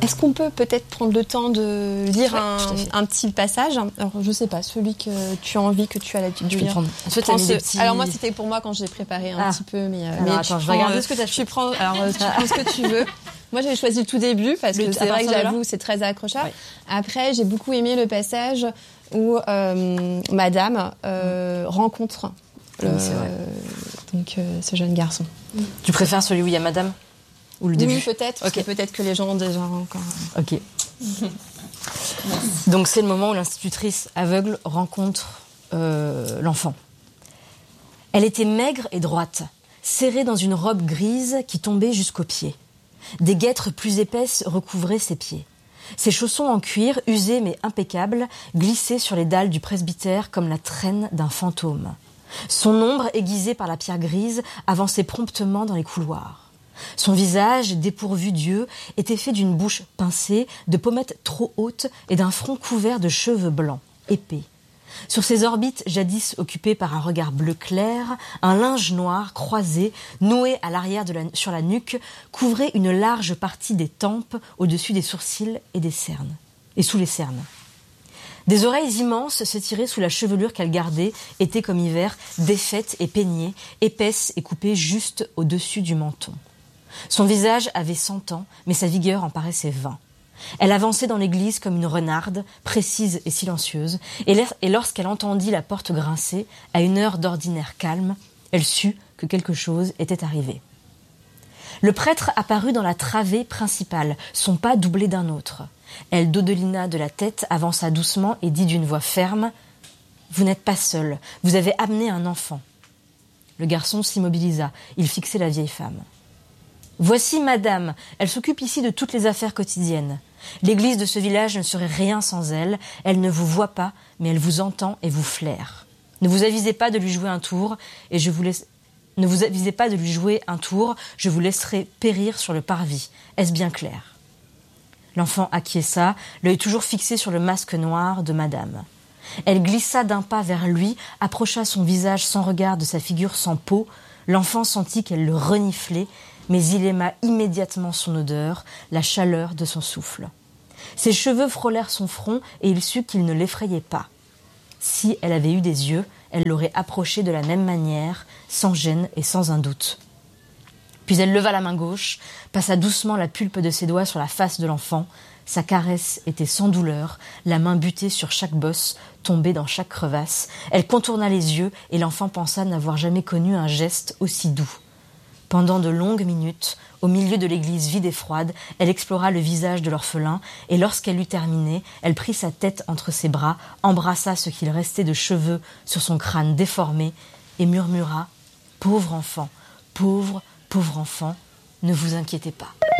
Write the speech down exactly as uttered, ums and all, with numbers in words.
Est-ce qu'on peut peut-être prendre le temps de lire ouais, un, un petit passage? Alors, je sais pas, celui que tu as envie, que tu as l'habitude de lire. En fait, t'as mis ce... des petits... Alors moi, c'était pour moi quand j'ai préparé un ah. petit peu, mais, alors, mais attends, je vais regarder euh, ce que tu as tu prends, alors tu prends ce que tu veux. Moi, j'avais choisi le tout début parce le, que c'est vrai que j'avoue, c'est très accrocheur. Oui. Après, j'ai beaucoup aimé le passage où euh, Madame euh, rencontre oui, euh, donc euh, ce jeune garçon. Tu préfères celui où il y a Madame ou le début? Oui, peut-être. Okay. Peut-être que les gens ont déjà encore. Ok. Donc c'est le moment où l'institutrice aveugle rencontre euh, l'enfant. Elle était maigre et droite, serrée dans une robe grise qui tombait jusqu'aux pieds. Des guêtres plus épaisses recouvraient ses pieds. Ses chaussons en cuir, usés mais impeccables, glissaient sur les dalles du presbytère comme la traîne d'un fantôme. Son ombre, aiguisée par la pierre grise, avançait promptement dans les couloirs. Son visage, dépourvu d'yeux, était fait d'une bouche pincée, de pommettes trop hautes et d'un front couvert de cheveux blancs, épais. Sur ses orbites jadis occupées par un regard bleu clair, un linge noir croisé, noué à l'arrière de la, sur la nuque, couvrait une large partie des tempes au-dessus des sourcils et des cernes, et sous les cernes. Des oreilles immenses se tiraient sous la chevelure qu'elle gardait, été comme hiver, défaites et peignées, épaisses et coupées juste au-dessus du menton. Son visage avait cent ans, mais sa vigueur en paraissait vingt. Elle avançait dans l'église comme une renarde, précise et silencieuse, et lorsqu'elle entendit la porte grincer, à une heure d'ordinaire calme, elle sut que quelque chose était arrivé. Le prêtre apparut dans la travée principale, son pas doublé d'un autre. Elle dodelina de la tête, avança doucement et dit d'une voix ferme « Vous n'êtes pas seul, vous avez amené un enfant. » Le garçon s'immobilisa, il fixait la vieille femme. « Voici madame, elle s'occupe ici de toutes les affaires quotidiennes. L'église de ce village ne serait rien sans elle, elle ne vous voit pas, mais elle vous entend et vous flaire. Ne vous avisez pas de lui jouer un tour, et je vous laisse... Ne vous avisez pas de lui jouer un tour, je vous laisserai périr sur le parvis. Est-ce bien clair ?» L'enfant acquiesça, l'œil toujours fixé sur le masque noir de madame. Elle glissa d'un pas vers lui, approcha son visage sans regard de sa figure sans peau. L'enfant sentit qu'elle le reniflait, mais il aima immédiatement son odeur, la chaleur de son souffle. Ses cheveux frôlèrent son front et il sut qu'il ne l'effrayait pas. Si elle avait eu des yeux, elle l'aurait approché de la même manière, sans gêne et sans un doute. Puis elle leva la main gauche, passa doucement la pulpe de ses doigts sur la face de l'enfant. Sa caresse était sans douleur, la main butée sur chaque bosse, tombée dans chaque crevasse. Elle contourna les yeux et l'enfant pensa n'avoir jamais connu un geste aussi doux. Pendant de longues minutes, au milieu de l'église vide et froide, elle explora le visage de l'orphelin et lorsqu'elle eut terminé, elle prit sa tête entre ses bras, embrassa ce qu'il restait de cheveux sur son crâne déformé et murmura « Pauvre enfant, pauvre, pauvre enfant, ne vous inquiétez pas. »